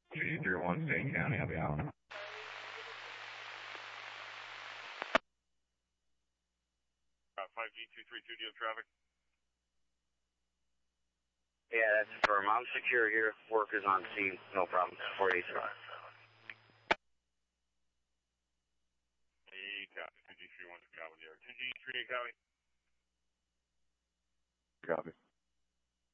2G31 State County, I'll be out. 5G232, do you have traffic? Yeah, that's firm. I'm secure here. Workers on scene. No problem. 48. Hey, copy. 2G31 is copy. 2G38 copy. Copy.